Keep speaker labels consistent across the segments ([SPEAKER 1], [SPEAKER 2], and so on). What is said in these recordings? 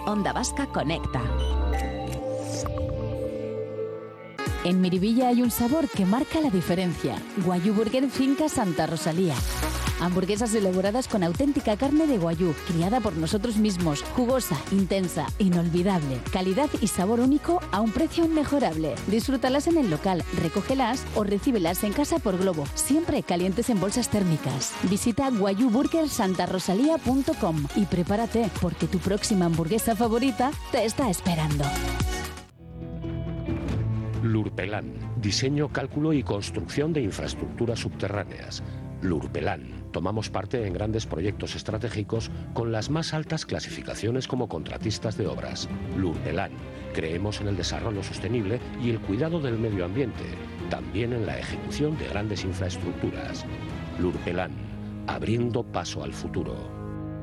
[SPEAKER 1] Onda Vasca conecta. En Miribilla hay un sabor que marca la diferencia. Guayú Burger Finca Santa Rosalía. Hamburguesas elaboradas con auténtica carne de guayú, criada por nosotros mismos, jugosa, intensa, inolvidable. Calidad y sabor único a un precio inmejorable. Disfrútalas en el local, recógelas o recíbelas en casa por globo, siempre calientes en bolsas térmicas. Visita guayuburgersantarosalía.com y prepárate, porque tu próxima hamburguesa favorita te está esperando.
[SPEAKER 2] Lurpelán, diseño, cálculo y construcción de infraestructuras subterráneas. Lurpelán. Tomamos parte en grandes proyectos estratégicos con las más altas clasificaciones como contratistas de obras. Lurpelán. Creemos en el desarrollo sostenible y el cuidado del medio ambiente, también en la ejecución de grandes infraestructuras. Lurpelán. Abriendo paso al futuro.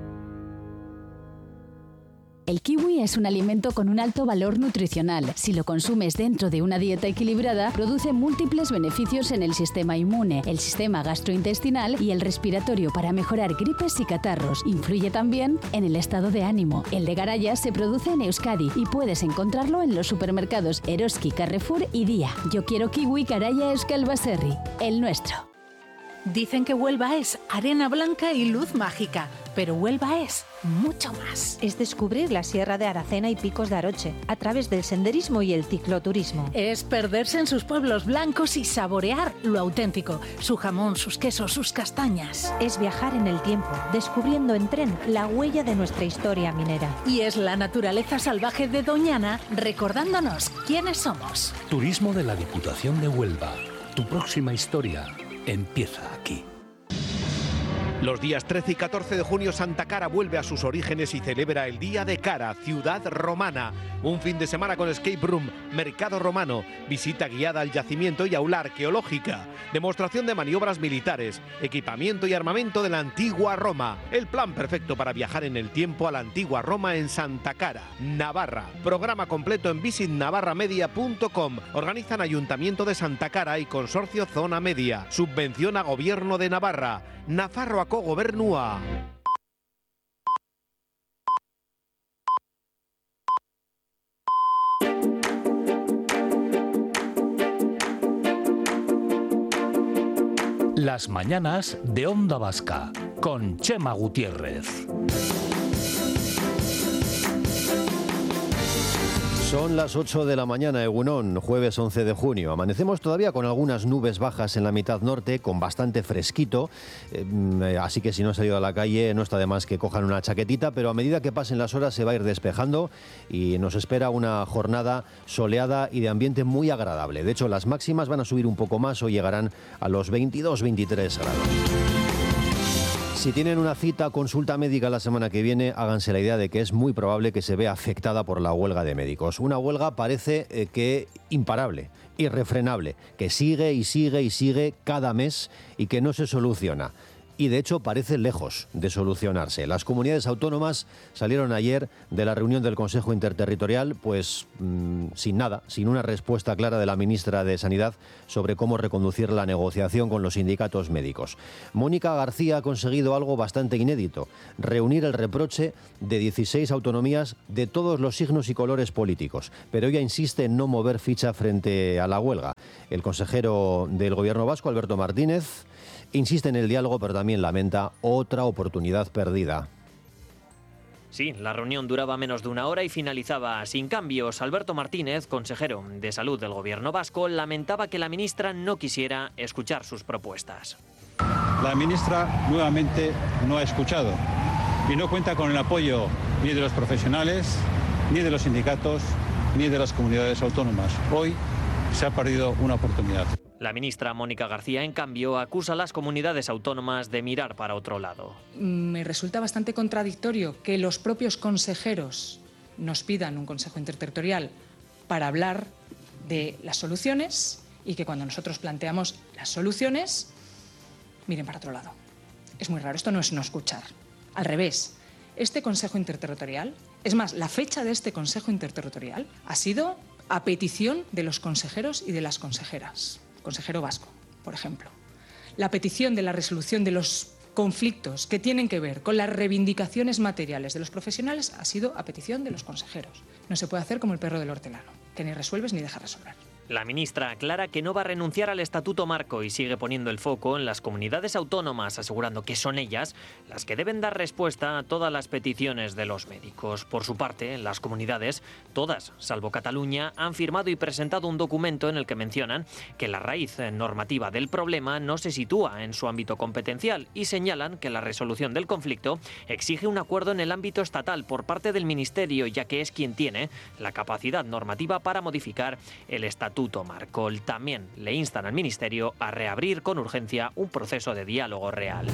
[SPEAKER 1] El kiwi es un alimento con un alto valor nutricional. Si lo consumes dentro de una dieta equilibrada, produce múltiples beneficios en el sistema inmune, el sistema gastrointestinal y el respiratorio para mejorar gripes y catarros. Influye también en el estado de ánimo. El de Garaya se produce en Euskadi y puedes encontrarlo en los supermercados Eroski, Carrefour y Día. Yo quiero kiwi Garaya Euskal Baserri, el nuestro.
[SPEAKER 3] Dicen que Huelva es arena blanca y luz mágica, pero Huelva es mucho más.
[SPEAKER 4] Es descubrir la Sierra de Aracena y Picos de Aroche a través del senderismo y el cicloturismo.
[SPEAKER 3] Es perderse en sus pueblos blancos y saborear lo auténtico, su jamón, sus quesos, sus castañas.
[SPEAKER 4] Es viajar en el tiempo, descubriendo en tren la huella de nuestra historia minera.
[SPEAKER 3] Y es la naturaleza salvaje de Doñana recordándonos quiénes somos.
[SPEAKER 5] Turismo de la Diputación de Huelva. Tu próxima historia empieza aquí.
[SPEAKER 6] Los días 13 y 14 de junio Santa Cara vuelve a sus orígenes y celebra el Día de Cara, ciudad romana. Un fin de semana con escape room, mercado romano, visita guiada al yacimiento y aula arqueológica, demostración de maniobras militares, equipamiento y armamento de la antigua Roma. El plan perfecto para viajar en el tiempo a la antigua Roma en Santa Cara, Navarra. Programa completo en visitnavarramedia.com. Organizan Ayuntamiento de Santa Cara y Consorcio Zona Media. Subvención a Gobierno de Navarra. Nafarroako Gobernua.
[SPEAKER 5] Las mañanas de Onda Vasca con Chema Gutiérrez.
[SPEAKER 7] Son las 8 de la mañana, Egunon, jueves 11 de junio. Amanecemos todavía con algunas nubes bajas en la mitad norte, con bastante fresquito, así que si no han salido a la calle no está de más que cojan una chaquetita, pero a medida que pasen las horas se va a ir despejando y nos espera una jornada soleada y de ambiente muy agradable. De hecho, las máximas van a subir un poco más o llegarán a los 22-23 grados. Si tienen una cita, consulta médica la semana que viene, háganse la idea de que es muy probable que se vea afectada por la huelga de médicos. Una huelga parece que imparable, irrefrenable, que sigue y sigue y sigue cada mes y que no se soluciona. Y de hecho parece lejos de solucionarse. Las comunidades autónomas salieron ayer de la reunión del Consejo Interterritorial pues sin nada, sin una respuesta clara de la ministra de Sanidad sobre cómo reconducir la negociación con los sindicatos médicos. Mónica García ha conseguido algo bastante inédito, reunir el reproche de 16 autonomías de todos los signos y colores políticos, pero ella insiste en no mover ficha frente a la huelga. El consejero del Gobierno vasco, Alberto Martínez, insiste en el diálogo, pero también lamenta otra oportunidad perdida.
[SPEAKER 8] Sí, la reunión duraba menos de una hora y finalizaba sin cambios. Alberto Martínez, consejero de Salud del Gobierno vasco, lamentaba que la ministra no quisiera escuchar sus propuestas.
[SPEAKER 9] La ministra nuevamente no ha escuchado y no cuenta con el apoyo ni de los profesionales, ni de los sindicatos, ni de las comunidades autónomas. Hoy se ha perdido una oportunidad.
[SPEAKER 8] La ministra Mónica García, en cambio, acusa a las comunidades autónomas de mirar para otro lado.
[SPEAKER 10] Me resulta bastante contradictorio que los propios consejeros nos pidan un consejo interterritorial para hablar de las soluciones y que cuando nosotros planteamos las soluciones miren para otro lado. Es muy raro, esto no es no escuchar. Al revés, este consejo interterritorial, es más, la fecha de este consejo interterritorial ha sido a petición de los consejeros y de las consejeras. Consejero vasco, por ejemplo. La petición de la resolución de los conflictos que tienen que ver con las reivindicaciones materiales de los profesionales ha sido a petición de los consejeros. No se puede hacer como el perro del hortelano, que ni resuelves ni dejas resolver.
[SPEAKER 8] La ministra aclara que no va a renunciar al Estatuto Marco y sigue poniendo el foco en las comunidades autónomas, asegurando que son ellas las que deben dar respuesta a todas las peticiones de los médicos. Por su parte, las comunidades, todas, salvo Cataluña, han firmado y presentado un documento en el que mencionan que la raíz normativa del problema no se sitúa en su ámbito competencial y señalan que la resolución del conflicto exige un acuerdo en el ámbito estatal por parte del Ministerio, ya que es quien tiene la capacidad normativa para modificar el Estatuto Marco. También le instan al Ministerio a reabrir con urgencia un proceso de diálogo real.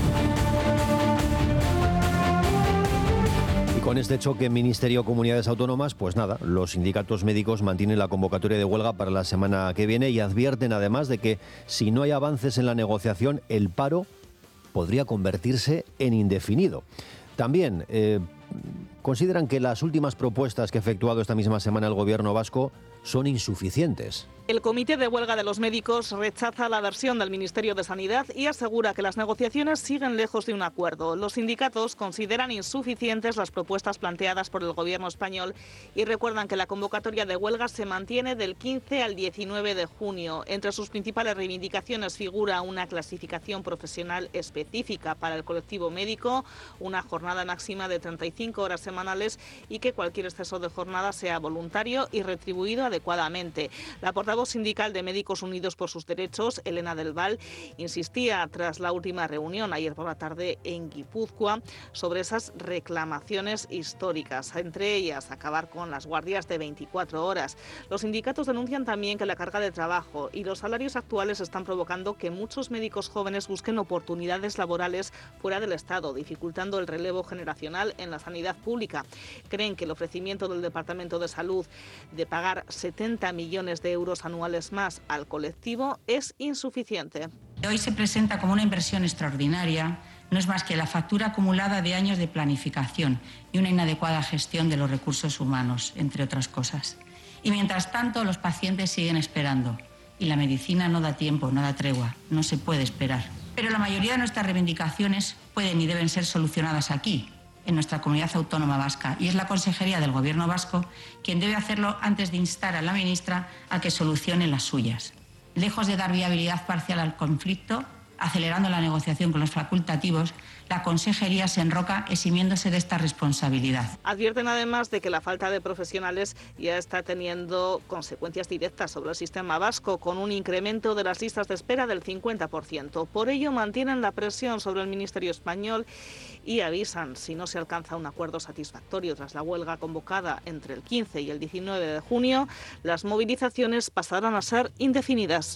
[SPEAKER 7] Y con este choque Ministerio-Comunidades Autónomas, pues nada, los sindicatos médicos mantienen la convocatoria de huelga para la semana que viene y advierten además de que si no hay avances en la negociación, el paro podría convertirse en indefinido. También consideran que las últimas propuestas que ha efectuado esta misma semana el gobierno vasco son insuficientes.
[SPEAKER 11] El Comité de Huelga de los Médicos rechaza la versión del Ministerio de Sanidad y asegura que las negociaciones siguen lejos de un acuerdo. Los sindicatos consideran insuficientes las propuestas planteadas por el Gobierno español y recuerdan que la convocatoria de huelga se mantiene del 15 al 19 de junio. Entre sus principales reivindicaciones figura una clasificación profesional específica para el colectivo médico, una jornada máxima de 35 horas semanales y que cualquier exceso de jornada sea voluntario y retribuido adecuadamente. La portavoz sindical de Médicos Unidos por sus Derechos, Elena del Val, insistía tras la última reunión ayer por la tarde en Guipúzcoa sobre esas reclamaciones históricas, entre ellas acabar con las guardias de 24 horas. Los sindicatos denuncian también que la carga de trabajo y los salarios actuales están provocando que muchos médicos jóvenes busquen oportunidades laborales fuera del Estado, dificultando el relevo generacional en la sanidad pública. Creen que el ofrecimiento del Departamento de Salud de pagar 70 millones de euros anuales más al colectivo es insuficiente.
[SPEAKER 12] Hoy se presenta como una inversión extraordinaria, no es más que la factura acumulada de años de planificación y una inadecuada gestión de los recursos humanos, entre otras cosas. Y mientras tanto, los pacientes siguen esperando y la medicina no da tiempo, no da tregua, no se puede esperar. Pero la mayoría de nuestras reivindicaciones pueden y deben ser solucionadas aquí, en nuestra comunidad autónoma vasca, y es la Consejería del Gobierno vasco quien debe hacerlo antes de instar a la ministra a que solucione las suyas. Lejos de dar viabilidad parcial al conflicto, acelerando la negociación con los facultativos, la Consejería se enroca eximiéndose de esta responsabilidad.
[SPEAKER 11] Advierten además de que la falta de profesionales ya está teniendo consecuencias directas sobre el sistema vasco, con un incremento de las listas de espera del 50%. Por ello mantienen la presión sobre el Ministerio español y avisan, si no se alcanza un acuerdo satisfactorio tras la huelga convocada entre el 15 y el 19 de junio, las movilizaciones pasarán a ser indefinidas.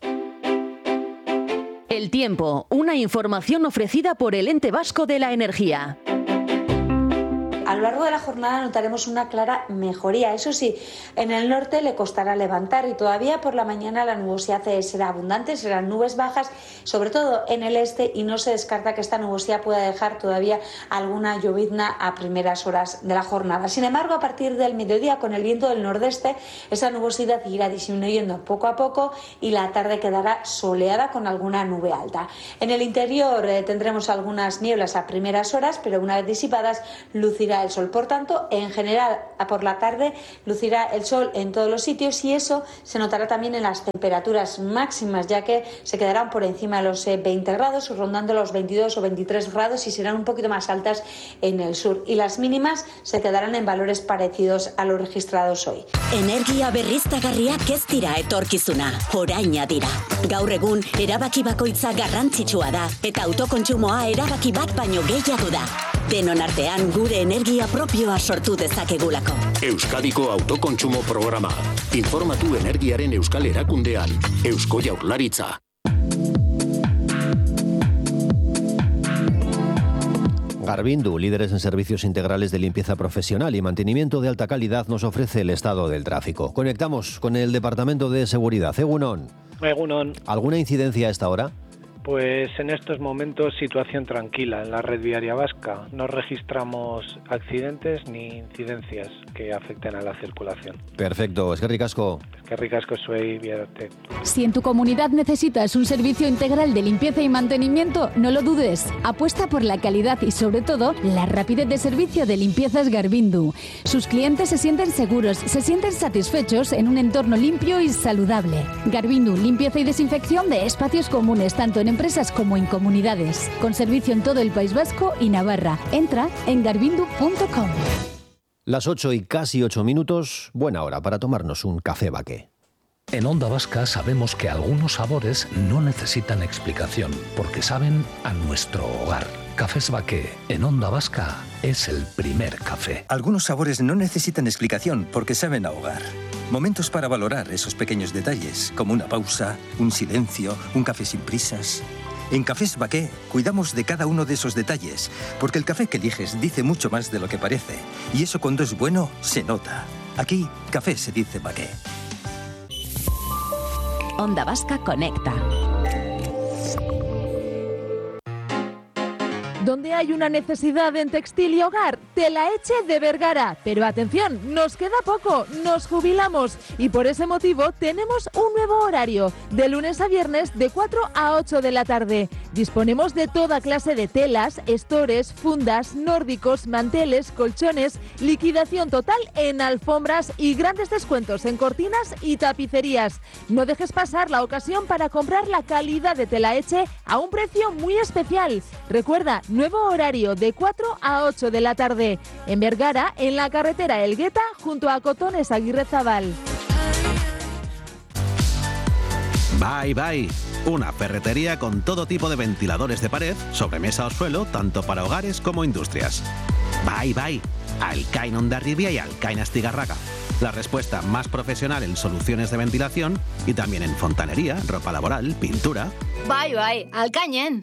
[SPEAKER 13] El tiempo, una información ofrecida por el Ente Vasco de la Energía.
[SPEAKER 14] A lo largo de la jornada notaremos una clara mejoría. Eso sí, en el norte le costará levantar y todavía por la mañana la nubosidad será abundante, serán nubes bajas, sobre todo en el este, y no se descarta que esta nubosidad pueda dejar todavía alguna llovizna a primeras horas de la jornada. Sin embargo, a partir del mediodía, con el viento del nordeste, esa nubosidad irá disminuyendo poco a poco y la tarde quedará soleada con alguna nube alta. En el interior tendremos algunas nieblas a primeras horas, pero una vez disipadas lucirá el sol. Por tanto, en general, por la tarde lucirá el sol en todos los sitios y eso se notará también en las temperaturas máximas, ya que se quedarán por encima de los 20 grados, rondando los 22 o 23 grados y serán un poquito más altas en el sur. Y las mínimas se quedarán en valores parecidos a los registrados hoy.
[SPEAKER 15] Energia berriztagarriak ez dira etorkizuna, oraina dira. Gaur egun, erabaki bakoitza garrantzitsua da, eta autokontsumoa erabaki bat baino gehiago da. Denon artean gure energia propioa sortu dezakegulako.
[SPEAKER 5] Euskadiko autokontsumo programa. Informatu energiaren euskal erakundean. Eusko Jaurlaritza.
[SPEAKER 7] Garbindu, líderes en servicios integrales de limpieza profesional y mantenimiento de alta calidad, nos ofrece el estado del tráfico. Conectamos con el Departamento de Seguridad. Egunon.
[SPEAKER 16] Egunon.
[SPEAKER 7] ¿Alguna incidencia a esta hora?
[SPEAKER 16] Pues en estos momentos situación tranquila en la red viaria vasca. No registramos accidentes ni incidencias que afecten a la circulación.
[SPEAKER 7] Perfecto, eskerrik asko.
[SPEAKER 16] Que ricasco zuei biarte.
[SPEAKER 1] Si en tu comunidad necesitas un servicio integral de limpieza y mantenimiento, no lo dudes. Apuesta por la calidad y, sobre todo, la rapidez de servicio de Limpiezas Garbindu. Sus clientes se sienten seguros, se sienten satisfechos en un entorno limpio y saludable. Garbindu, limpieza y desinfección de espacios comunes, tanto en empresas como en comunidades. Con servicio en todo el País Vasco y Navarra. Entra en garbindu.com.
[SPEAKER 7] Las 8 y casi 8 minutos, buena hora para tomarnos un café Baqué.
[SPEAKER 5] En Onda Vasca sabemos que algunos sabores no necesitan explicación, porque saben a nuestro hogar. Cafés Baqué, en Onda Vasca, es el primer café.
[SPEAKER 17] Algunos sabores no necesitan explicación, porque saben a hogar. Momentos para valorar esos pequeños detalles, como una pausa, un silencio, un café sin prisas. En Cafés Baqué cuidamos de cada uno de esos detalles, porque el café que eliges dice mucho más de lo que parece. Y eso cuando es bueno, se nota. Aquí, café se dice Baqué.
[SPEAKER 13] Onda Vasca conecta.
[SPEAKER 18] Donde hay una necesidad en textil y hogar, Telaeche de Vergara. Pero atención, nos queda poco, nos jubilamos y por ese motivo tenemos un nuevo horario, de lunes a viernes de 4 a 8 de la tarde. Disponemos de toda clase de telas, estores, fundas, nórdicos, manteles, colchones, liquidación total en alfombras y grandes descuentos en cortinas y tapicerías. No dejes pasar la ocasión para comprar la calidad de Telaeche a un precio muy especial. Recuerda, nuevo horario de 4 a 8 de la tarde. En Vergara, en la carretera Elgueta, junto a Cotones Aguirrezabal.
[SPEAKER 19] Bye Bye, una ferretería con todo tipo de ventiladores de pared, sobremesa o suelo, tanto para hogares como industrias. Bye Bye, Alcain Hondarribia y Alcain Astigarraga. La respuesta más profesional en soluciones de ventilación y también en fontanería, ropa laboral, pintura.
[SPEAKER 20] Bye Bye, Alcañen.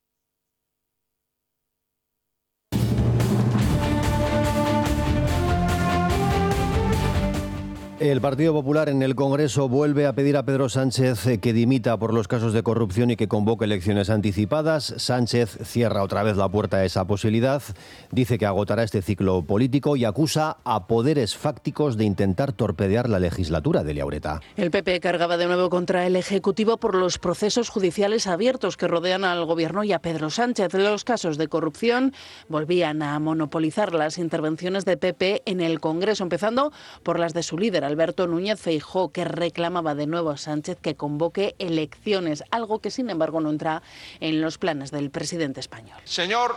[SPEAKER 7] El Partido Popular en el Congreso vuelve a pedir a Pedro Sánchez que dimita por los casos de corrupción y que convoque elecciones anticipadas. Sánchez cierra otra vez la puerta a esa posibilidad, dice que agotará este ciclo político y acusa a poderes fácticos de intentar torpedear la legislatura de Liaureta.
[SPEAKER 21] El PP cargaba de nuevo contra el Ejecutivo por los procesos judiciales abiertos que rodean al Gobierno y a Pedro Sánchez. Los casos de corrupción volvían a monopolizar las intervenciones de PP en el Congreso, empezando por las de su líder, Alberto Núñez Feijóo, que reclamaba de nuevo a Sánchez que convoque elecciones, algo que sin embargo no entra en los planes del presidente español.
[SPEAKER 22] Señor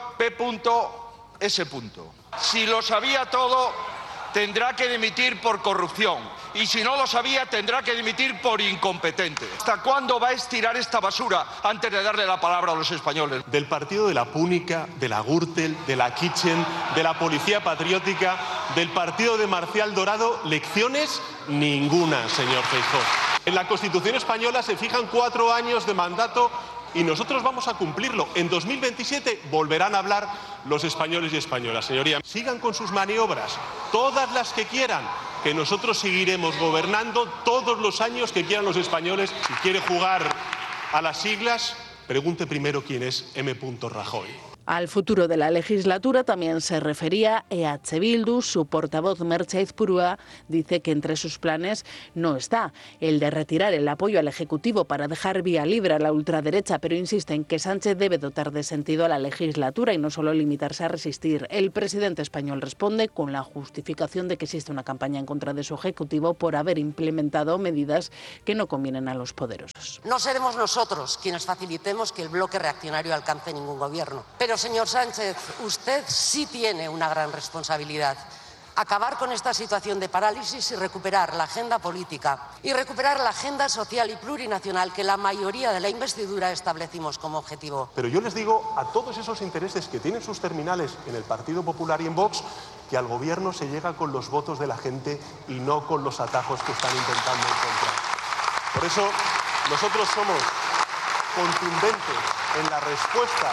[SPEAKER 22] P.S. Si lo sabía todo, tendrá que dimitir por corrupción. Y si no lo sabía, tendrá que dimitir por incompetente. ¿Hasta cuándo va a estirar esta basura antes de darle la palabra a los españoles?
[SPEAKER 23] Del partido de la Púnica, de la Gürtel, de la Kitchen, de la Policía Patriótica, del partido de Marcial Dorado, lecciones ninguna, señor Feijóo. En la Constitución española se fijan 4 años de mandato y nosotros vamos a cumplirlo. En 2027 volverán a hablar los españoles y españolas. Señoría, sigan con sus maniobras, todas las que quieran, que nosotros seguiremos gobernando todos los años que quieran los españoles. Si quiere jugar a las siglas, pregunte primero quién es M. Rajoy.
[SPEAKER 21] Al futuro de la legislatura también se refería EH Bildu. Su portavoz Merche Aizpurua dice que entre sus planes no está el de retirar el apoyo al Ejecutivo para dejar vía libre a la ultraderecha, pero insiste en que Sánchez debe dotar de sentido a la legislatura y no solo limitarse a resistir. El presidente español responde con la justificación de que existe una campaña en contra de su Ejecutivo por haber implementado medidas que no convienen a los poderosos.
[SPEAKER 24] No seremos nosotros quienes facilitemos que el bloque reaccionario alcance ningún gobierno. Pero, señor Sánchez, usted sí tiene una gran responsabilidad. Acabar con esta situación de parálisis y recuperar la agenda política y recuperar la agenda social y plurinacional que la mayoría de la investidura establecimos como objetivo.
[SPEAKER 23] Pero yo les digo a todos esos intereses que tienen sus terminales en el Partido Popular y en Vox que al gobierno se llega con los votos de la gente y no con los atajos que están intentando encontrar. Por eso nosotros somos contundentes en la respuesta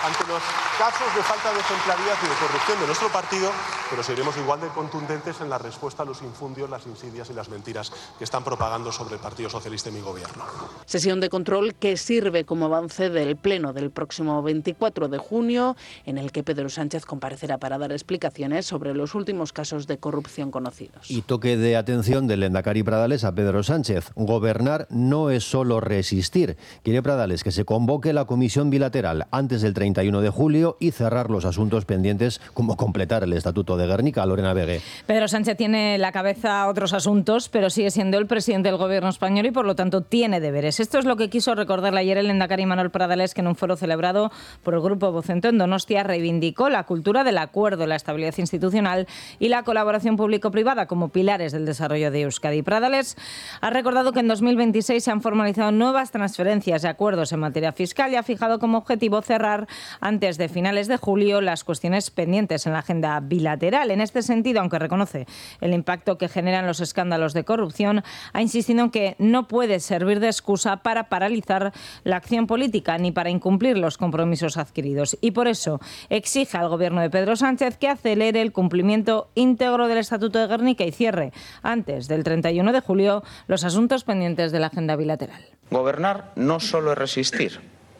[SPEAKER 23] ante los casos de falta de ejemplaridad y de corrupción de nuestro partido, pero seremos igual de contundentes en la respuesta a los infundios, las insidias y las mentiras que están propagando sobre el Partido Socialista y mi gobierno.
[SPEAKER 21] Sesión de control que sirve como avance del pleno del próximo 24 de junio, en el que Pedro Sánchez comparecerá para dar explicaciones sobre los últimos casos de corrupción conocidos.
[SPEAKER 7] Y toque de atención del lehendakari Pradales a Pedro Sánchez. Gobernar no es solo resistir. Quiere Pradales que se convoque la comisión bilateral antes del 31 de julio y cerrar los asuntos pendientes, como completar el Estatuto de Gernika. Lorena Vegue.
[SPEAKER 2] Pedro Sánchez tiene en la cabeza otros asuntos, pero sigue siendo el presidente del gobierno español y por lo tanto tiene deberes. Esto es lo que quiso recordarle ayer el lehendakari Manuel Pradales, que en un foro celebrado por el Grupo Vocento en Donostia reivindicó la cultura del acuerdo, la estabilidad institucional y la colaboración público-privada como pilares del desarrollo de Euskadi. Pradales ha recordado que en 2026 se han formalizado nuevas transferencias y acuerdos en materia fiscal y ha fijado como objetivo cerrar antes de finales de julio las cuestiones pendientes en la agenda bilateral. En este sentido, aunque reconoce el impacto que generan los escándalos de corrupción, ha insistido en que no puede servir de excusa para paralizar la acción política ni para incumplir los compromisos adquiridos. Y por eso exige al gobierno de Pedro Sánchez que acelere el cumplimiento íntegro del Estatuto de Gernika y cierre antes del 31 de julio los asuntos pendientes de la agenda bilateral.
[SPEAKER 3] Gobernar no solo es resistir.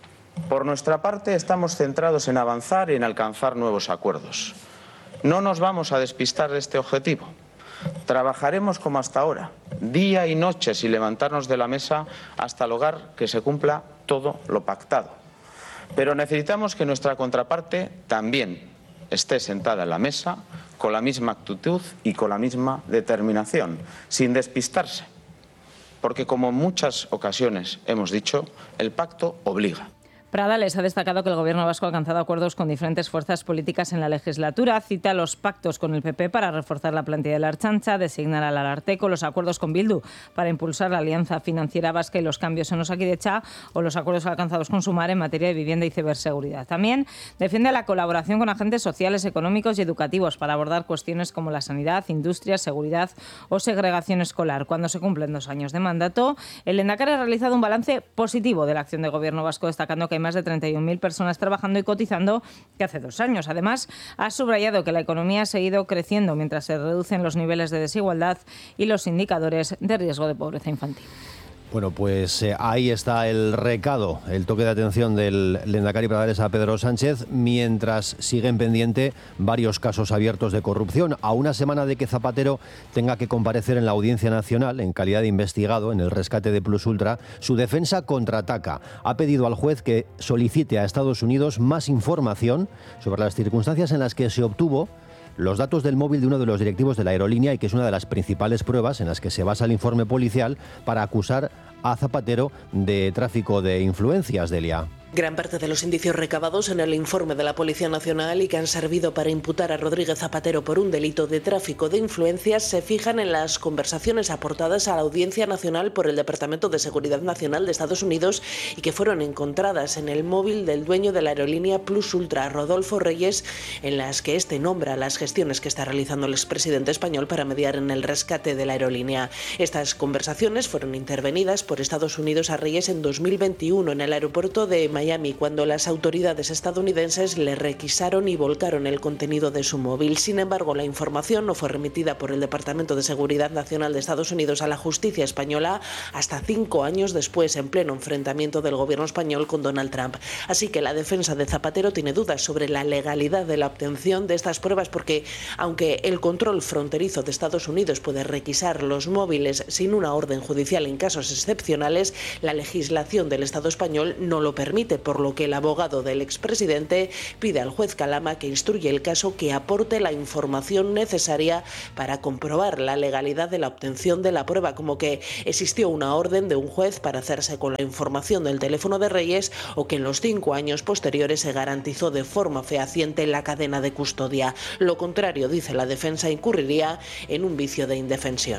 [SPEAKER 3] Por nuestra parte, estamos centrados en avanzar y en alcanzar nuevos acuerdos. No nos vamos a despistar de este objetivo. Trabajaremos como hasta ahora, día y noche, sin levantarnos de la mesa hasta lograr que se cumpla todo lo pactado. Pero necesitamos que nuestra contraparte también esté sentada en la mesa con la misma actitud y con la misma determinación, sin despistarse. Porque, como en muchas ocasiones hemos dicho, el pacto obliga.
[SPEAKER 2] Pradales ha destacado que el Gobierno vasco ha alcanzado acuerdos con diferentes fuerzas políticas en la legislatura. Cita los pactos con el PP para reforzar la plantilla de la Ertzaintza, designar al Ararteko, los acuerdos con Bildu para impulsar la Alianza Financiera Vasca y los cambios en Osakidetza o los acuerdos alcanzados con Sumar en materia de vivienda y ciberseguridad. También defiende la colaboración con agentes sociales, económicos y educativos para abordar cuestiones como la sanidad, industria, seguridad o segregación escolar. Cuando se cumplen 2 años de mandato, el lehendakari ha realizado un balance positivo de la acción del Gobierno vasco, destacando que hay más de 31.000 personas trabajando y cotizando que hace 2 años. Además, ha subrayado que la economía ha seguido creciendo mientras se reducen los niveles de desigualdad y los indicadores de riesgo de pobreza infantil.
[SPEAKER 7] Bueno, pues ahí está el recado, el toque de atención del lehendakari Pradales a Pedro Sánchez, mientras siguen pendiente varios casos abiertos de corrupción. A una semana de que Zapatero tenga que comparecer en la Audiencia Nacional en calidad de investigado en el rescate de Plus Ultra, su defensa contraataca. Ha pedido al juez que solicite a Estados Unidos más información sobre las circunstancias en las que se obtuvo los datos del móvil de uno de los directivos de la aerolínea y que es una de las principales pruebas en las que se basa el informe policial para acusar a Zapatero de tráfico de influencias, Delia.
[SPEAKER 21] Gran parte de los indicios recabados en el informe de la Policía Nacional y que han servido para imputar a Rodríguez Zapatero por un delito de tráfico de influencias se fijan en las conversaciones aportadas a la Audiencia Nacional por el Departamento de Seguridad Nacional de Estados Unidos y que fueron encontradas en el móvil del dueño de la aerolínea Plus Ultra, Rodolfo Reyes, en las que este nombra las gestiones que está realizando el expresidente español para mediar en el rescate de la aerolínea. Estas conversaciones fueron intervenidas por Estados Unidos a Reyes en 2021 en el aeropuerto de Miami, cuando las autoridades estadounidenses le requisaron y volcaron el contenido de su móvil. Sin embargo, la información no fue remitida por el Departamento de Seguridad Nacional de Estados Unidos a la justicia española hasta 5 años después, en pleno enfrentamiento del gobierno español con Donald Trump. Así que la defensa de Zapatero tiene dudas sobre la legalidad de la obtención de estas pruebas porque, aunque el control fronterizo de Estados Unidos puede requisar los móviles sin una orden judicial en casos excepcionales, la legislación del Estado español no lo permite, por lo que el abogado del expresidente pide al juez Calama que instruya el caso que aporte la información necesaria para comprobar la legalidad de la obtención de la prueba, como que existió una orden de un juez para hacerse con la información del teléfono de Reyes o que en los 5 años posteriores se garantizó de forma fehaciente la cadena de custodia. Lo contrario, dice la defensa, incurriría en un vicio de indefensión.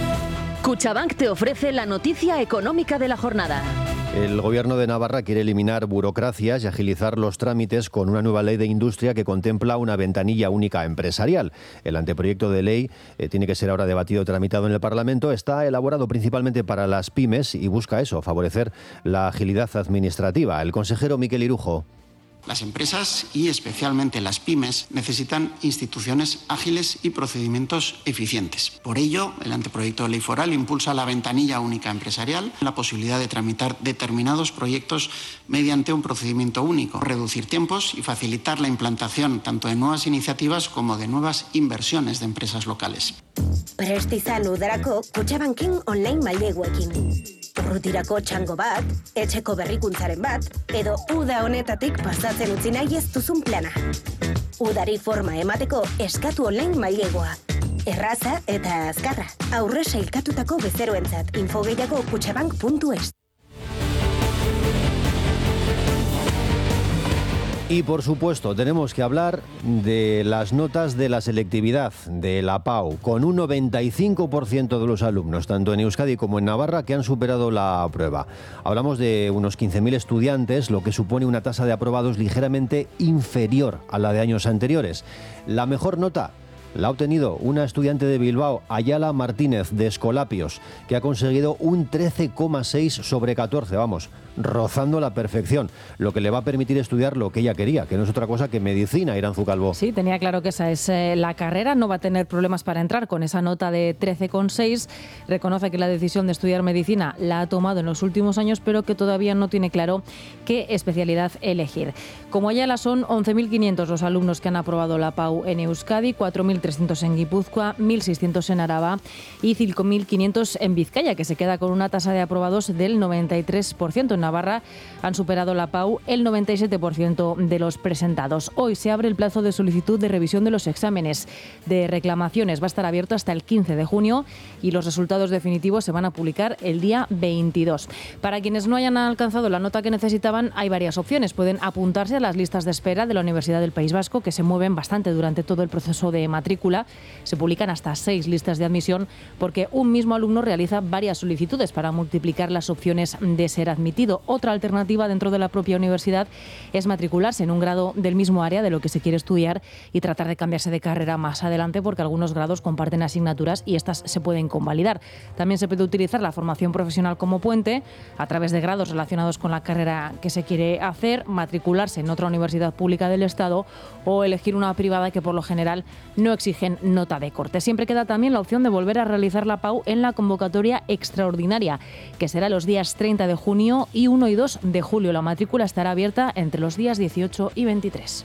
[SPEAKER 13] Cuchabank te ofrece la noticia económica de la jornada.
[SPEAKER 7] El Gobierno de Navarra quiere eliminar burocracias y agilizar los trámites con una nueva ley de industria que contempla una ventanilla única empresarial. El anteproyecto de ley tiene que ser ahora debatido y tramitado en el Parlamento. Está elaborado principalmente para las pymes y busca eso, favorecer la agilidad administrativa. El consejero Miquel Irujo.
[SPEAKER 4] Las empresas y especialmente las pymes necesitan instituciones ágiles y procedimientos eficientes. Por ello, el anteproyecto de ley foral impulsa la ventanilla única empresarial, la posibilidad de tramitar determinados proyectos mediante un procedimiento único, reducir tiempos y facilitar la implantación tanto de nuevas iniciativas como de nuevas inversiones de empresas locales.
[SPEAKER 6] Prest izan udarako Kutxabanken online maileguekin. Urrutirako txango bat, etxeko berrikuntzaren bat, edo uda honetatik pasatzen utzi nahi ez duzun plana. Udari forma emateko eskatu online mailegua. Erraza eta azkarra. Aurre sailkatutako bezeroentzat. Info gehiago kutxabank.es.
[SPEAKER 7] Y por supuesto, tenemos que hablar de las notas de la selectividad de la PAU, con un 95% de los alumnos, tanto en Euskadi como en Navarra, que han superado la prueba. Hablamos de unos 15.000 estudiantes, lo que supone una tasa de aprobados ligeramente inferior a la de años anteriores. La mejor nota la ha obtenido una estudiante de Bilbao, Ayala Martínez, de Escolapios, que ha conseguido un 13,6 sobre 14, vamos, rozando la perfección, lo que le va a permitir estudiar lo que ella quería, que no es otra cosa que medicina, Iranzu Calvo.
[SPEAKER 2] Sí, tenía claro que esa es la carrera, no va a tener problemas para entrar con esa nota de 13,6. Reconoce que la decisión de estudiar medicina la ha tomado en los últimos años, pero que todavía no tiene claro qué especialidad elegir. Como Ayala, son 11.500 los alumnos que han aprobado la PAU en Euskadi, 4.300 en Guipúzcoa, 1.600 en Araba y 5.500 en Vizcaya, que se queda con una tasa de aprobados del 93%. En Navarra han superado la PAU el 97% de los presentados. Hoy se abre el plazo de solicitud de revisión de los exámenes de reclamaciones. Va a estar abierto hasta el 15 de junio y los resultados definitivos se van a publicar el día 22. Para quienes no hayan alcanzado la nota que necesitaban, hay varias opciones. Pueden apuntarse a las listas de espera de la Universidad del País Vasco, que se mueven bastante durante todo el proceso de matrícula. Se publican hasta 6 listas de admisión porque un mismo alumno realiza varias solicitudes para multiplicar las opciones de ser admitido. Otra alternativa dentro de la propia universidad es matricularse en un grado del mismo área de lo que se quiere estudiar y tratar de cambiarse de carrera más adelante, porque algunos grados comparten asignaturas y estas se pueden convalidar. También se puede utilizar la formación profesional como puente a través de grados relacionados con la carrera que se quiere hacer, matricularse en otra universidad pública del Estado o elegir una privada que por lo general no exigen nota de corte. Siempre queda también la opción de volver a realizar la PAU en la convocatoria extraordinaria, que será los días 30 de junio y 1 y 2 de julio. La matrícula estará abierta entre los días 18 y 23.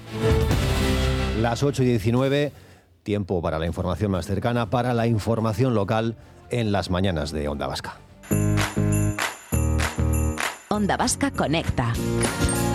[SPEAKER 7] Las 8:19, tiempo para la información más cercana, para la información local en las mañanas de Onda Vasca.
[SPEAKER 9] Onda Vasca Conecta.